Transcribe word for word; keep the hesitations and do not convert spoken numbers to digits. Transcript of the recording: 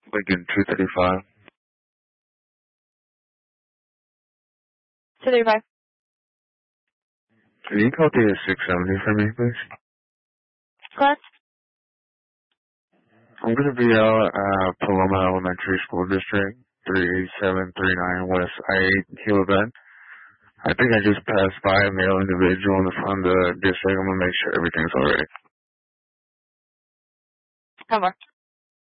Lincoln two thirty-five. two thirty-five. Can you call the six seventy for me, please? Go ahead. I'm going to be out at Paloma Elementary School District, three eight seven three nine West I eight, Hilo Bend. I think I just passed by a male individual in the front of the district. I'm going to make sure everything's alright. Come on.